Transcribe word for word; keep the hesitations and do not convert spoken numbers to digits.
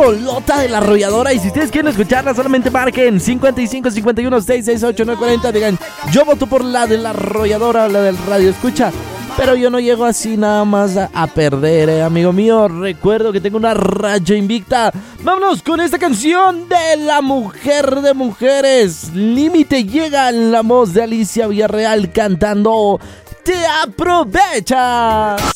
rolota de La Arrolladora. Y si ustedes quieren escucharla, solamente marquen cincuenta y cinco, cincuenta y uno, seiscientos sesenta y ocho, novecientos cuarenta. Digan, yo voto por la de La Arrolladora, la del radio escucha. Pero yo no llego así nada más a, a perder, eh, amigo mío. Recuerdo que tengo una racha invicta. Vámonos con esta canción de La Mujer de Mujeres. Límite llega en la voz de Alicia Villarreal cantando Te Aprovechas.